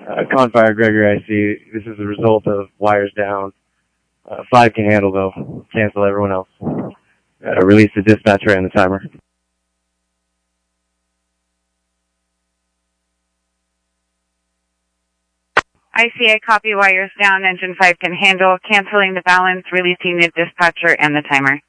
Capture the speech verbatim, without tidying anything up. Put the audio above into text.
Uh, Confire Gregory, I see. This is a result of wires down. Uh, five can handle, though. Cancel everyone else. Uh, release the dispatcher and the timer. I C A copy, wires down, engine five can handle, canceling the balance, releasing the dispatcher and the timer.